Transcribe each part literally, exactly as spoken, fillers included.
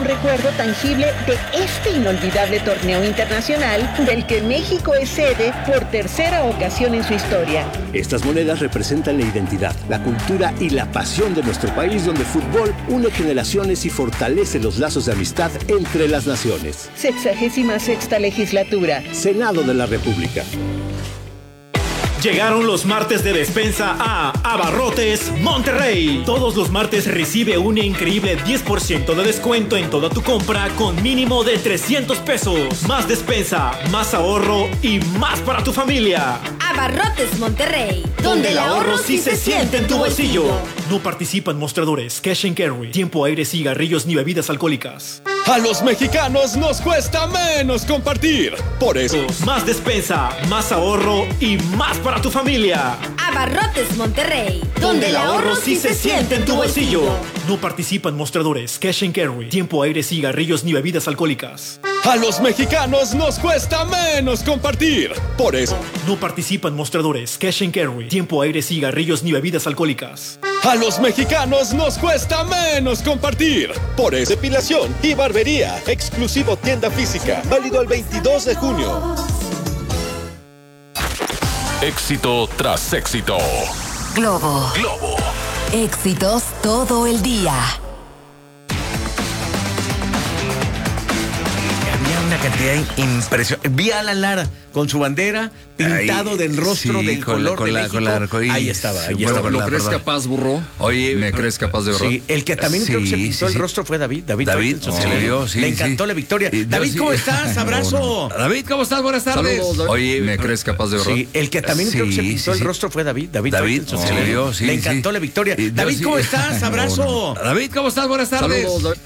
recuerdo tangible de este inolvidable torneo internacional del que México es sede por tercera ocasión en su historia. Estas monedas representan la identidad, la cultura y la pasión de nuestro país, donde el fútbol une generaciones y fortalece los lazos de amistad entre las naciones. Sexagésima sexta legislatura. Senado de la República. Llegaron los martes de despensa a Abarrotes Monterrey. Todos los martes recibe un increíble diez por ciento de descuento en toda tu compra con mínimo de trescientos pesos. Más despensa, más ahorro y más para tu familia. Abarrotes Monterrey, donde el ahorro sí se siente en tu bolsillo. No participa en mostradores, cash and carry, tiempo, aire, cigarrillos ni bebidas alcohólicas. A los mexicanos nos cuesta menos compartir. Por eso, más despensa, más ahorro y más para tu familia. Abarrotes Monterrey, donde el ahorro sí se siente en tu bolsillo. No participa en mostradores, cash and carry, tiempo, aire, cigarrillos ni bebidas alcohólicas. A los mexicanos nos cuesta menos compartir. Por eso, no participa en mostradores, cash and carry, tiempo, aire, cigarrillos ni bebidas alcohólicas. A los mexicanos nos cuesta menos compartir. Por eso, depilación y barbería, exclusivo tienda física, válido el veintidós de junio. Éxito tras éxito. Globo. Globo. Éxitos todo el día. Había una cantidad impresionante. Vi a Alan Lara con su bandera pintado Ay, del rostro sí, del con color la, con de la, México. con la arcoíris. Ahí estaba. Ahí Bueno, estaba ¿lo la crees verdad. capaz, burro? Oye, ¿me crees capaz de verdad? Sí, el que también sí, creo que se pintó sí, el sí. rostro fue David. David, David, Faitelson, se sí. le vio, sí, Le encantó sí. la victoria. Y, David, sí. ¿cómo estás? Abrazo. No, no. David, ¿cómo estás? Buenas tardes. Saludos, Oye, ¿me crees capaz de verdad? Sí, el que también creo que se Sí, pintó sí, el sí. rostro fue David. David, David, Faitelson, se le sí. vio, sí, Le sí. encantó la victoria. Y, David, sí. ¿cómo estás? Abrazo. No, no. David, ¿cómo estás? Buenas tardes. Saludos, David.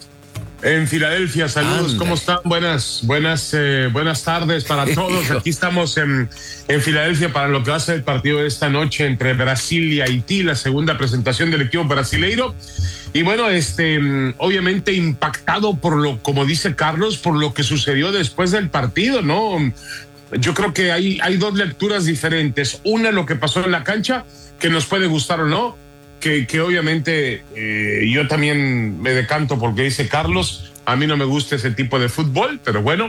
En Filadelfia, saludos, Ándale. ¿cómo están? Buenas, buenas, eh, buenas tardes para todos. Aquí estamos en, en Filadelfia para lo que va a ser el partido de esta noche entre Brasil y Haití, la segunda presentación del equipo brasileiro. Y bueno, este, obviamente impactado por lo, como dice Carlos, por lo que sucedió después del partido, ¿no? Yo creo que hay, hay dos lecturas diferentes. Una, lo que pasó en la cancha, que nos puede gustar o no. Que, que obviamente eh, yo también me decanto porque dice Carlos, a mí no me gusta ese tipo de fútbol, pero bueno,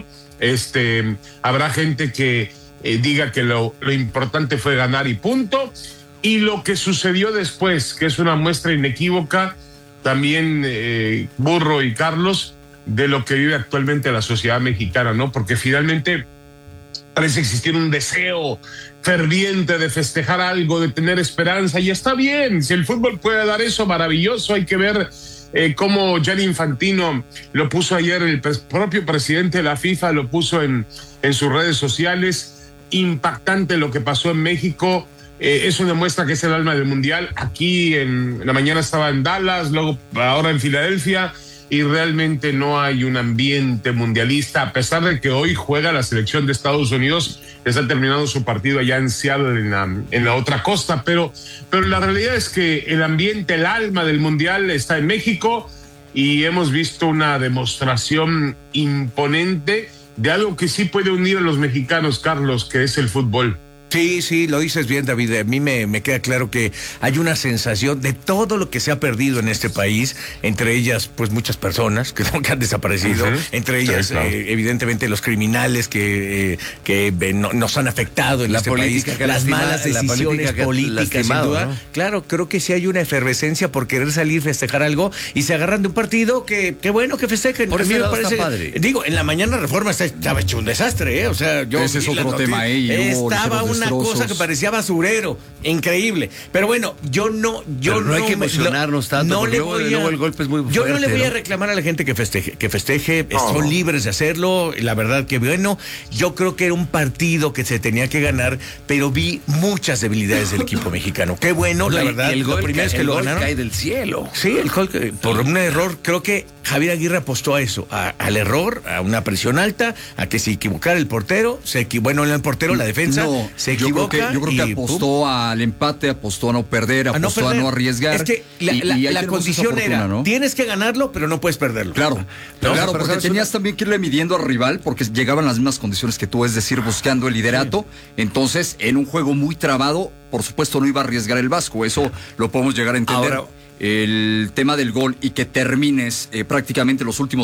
este, habrá gente que eh, diga que lo, lo importante fue ganar y punto. Y lo que sucedió después, que es una muestra inequívoca, también eh, Burro y Carlos, de lo que vive actualmente la sociedad mexicana, ¿no? Porque finalmente parece existir un deseo ferviente de festejar algo, de tener esperanza, y está bien, si el fútbol puede dar eso, maravilloso. Hay que ver eh, cómo Gianni Infantino lo puso ayer, el pres- propio presidente de la FIFA lo puso en, en sus redes sociales. Impactante lo que pasó en México. Eh, eso demuestra que es el alma del mundial. Aquí en, en la mañana estaba en Dallas, luego ahora en Filadelfia, y realmente no hay un ambiente mundialista, a pesar de que hoy juega la selección de Estados Unidos. Está terminando su partido allá en Seattle, en la, en la otra costa, pero, pero la realidad es que el ambiente, el alma del mundial está en México, y hemos visto una demostración imponente de algo que sí puede unir a los mexicanos, Carlos, que es el fútbol. Sí, sí, lo dices bien, David. A mí me, me queda claro que hay una sensación de todo lo que se ha perdido en este país, entre ellas, pues, muchas personas que, que han desaparecido, uh-huh. entre ellas, sí, claro. eh, evidentemente, los criminales que, eh, que eh, no, nos han afectado en la este política país, que las lastima, malas decisiones la políticas, sin duda. ¿No? Claro, creo que sí hay una efervescencia por querer salir, festejar algo, y se agarran de un partido que, que bueno, que festejen. Por a mí eso me parece, padre. Digo, en la mañana Reforma estaba hecho un desastre, ¿eh? O sea, yo... Ese es otro tema, ¿eh? Estaba una cosa que parecía basurero, increíble. Pero bueno, yo no, yo Pero no, no hay que emocionarnos tanto, no le luego, voy a, luego el golpe es muy yo fuerte. no le voy ¿no? a reclamar a la gente que festeje, que festeje, no. son libres de hacerlo, la verdad que bueno, yo creo que era un partido que se tenía que ganar, pero vi muchas debilidades del equipo mexicano. Qué bueno, la y, verdad. Y el gol, lo primero cae, es que el lo gol ganaron. cae del cielo. Sí, el gol, por un error, creo que Javier Aguirre apostó a eso, a, al error, a una presión alta, a que se equivocara el portero, se equi, bueno, el portero, la defensa, no, se equivoca. Yo creo que, yo creo que apostó ¡pum! al empate, apostó a no perder, apostó a no, perder. a no arriesgar. Es que la, y, la, y la condición fortuna, era, ¿no? tienes que ganarlo, pero no puedes perderlo. Claro, ¿no? claro, Pero porque tenías una... también que irle midiendo al rival, porque llegaban las mismas condiciones que tú, es decir, buscando el liderato. Sí. Entonces, en un juego muy trabado, por supuesto no iba a arriesgar el Vasco, eso lo podemos llegar a entender. Ahora, el tema del gol y que termines eh, prácticamente los últimos